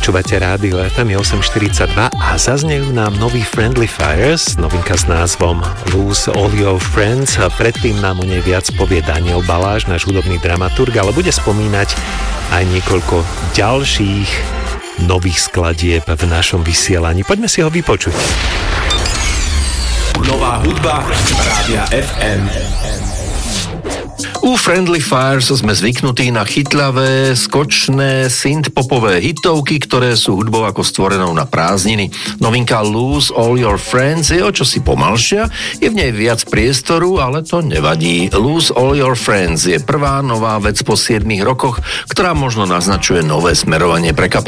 Počúvate rádio FM 842 a zaznejú nám nový Friendly Fires, novinka s názvom Lose All Your Friends. Predtým nám o nej viac povie Daniel Baláš, náš hudobný dramaturg, ale bude spomínať aj niekoľko ďalších nových skladieb v našom vysielaní. Poďme si ho vypočuť. Nová hudba Rádia FM. U Friendly Fires sme zvyknutí na chytľavé, skočné, synth-popové hitovky, ktoré sú hudbou ako stvorenou na prázdniny. Novinka Lose All Your Friends je o čosi pomalšia, je v nej viac priestoru, ale to nevadí. Lose All Your Friends je prvá nová vec po 7 rokoch, ktorá možno naznačuje nové smerovanie pre kapelu.